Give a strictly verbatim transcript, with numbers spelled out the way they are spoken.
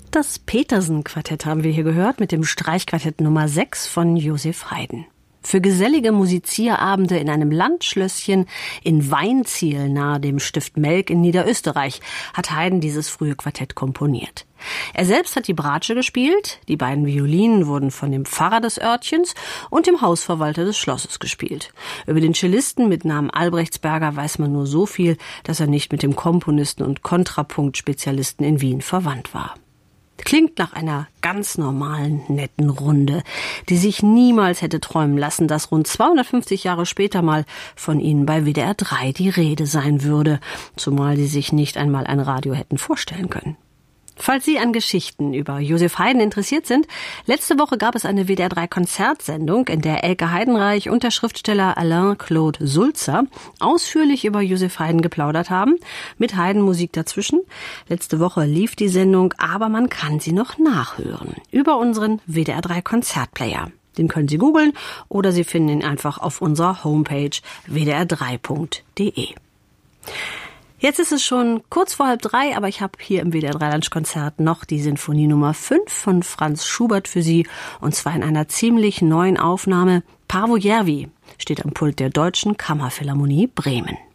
Das Petersen-Quartett haben wir hier gehört mit dem Streichquartett Nummer sechs von Joseph Haydn. Für gesellige Musizierabende in einem Landschlösschen in Weinziel nahe dem Stift Melk in Niederösterreich hat Haydn dieses frühe Quartett komponiert. Er selbst hat die Bratsche gespielt, die beiden Violinen wurden von dem Pfarrer des Örtchens und dem Hausverwalter des Schlosses gespielt. Über den Cellisten mit Namen Albrechtsberger weiß man nur so viel, dass er nicht mit dem Komponisten und Kontrapunkt-Spezialisten in Wien verwandt war. Klingt nach einer ganz normalen, netten Runde, die sich niemals hätte träumen lassen, dass rund zweihundertfünfzig Jahre später mal von ihnen bei W D R drei die Rede sein würde, zumal sie sich nicht einmal ein Radio hätten vorstellen können. Falls Sie an Geschichten über Joseph Haydn interessiert sind, letzte Woche gab es eine W D R drei Konzertsendung, in der Elke Heidenreich und der Schriftsteller Alain Claude Sulzer ausführlich über Joseph Haydn geplaudert haben, mit Haydn-Musik dazwischen. Letzte Woche lief die Sendung, aber man kann sie noch nachhören über unseren W D R drei Konzertplayer. Den können Sie googeln oder Sie finden ihn einfach auf unserer Homepage w d r drei punkt d e. Jetzt ist es schon kurz vor halb drei, aber ich habe hier im W D R drei Lunchkonzert noch die Sinfonie Nummer fünf von Franz Schubert für Sie, und zwar in einer ziemlich neuen Aufnahme. Paavo Järvi steht am Pult der Deutschen Kammerphilharmonie Bremen.